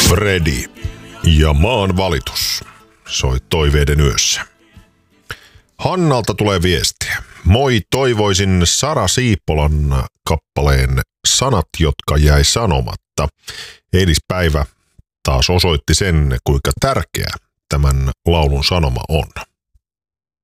Fredi ja maan valitus soi toiveiden yössä. Hannalta tulee viestiä. Moi, toivoisin Sara Siipolan kappaleen Sanat, jotka jäi sanomatta. Eilispäivä taas osoitti sen, kuinka tärkeä tämän laulun sanoma on.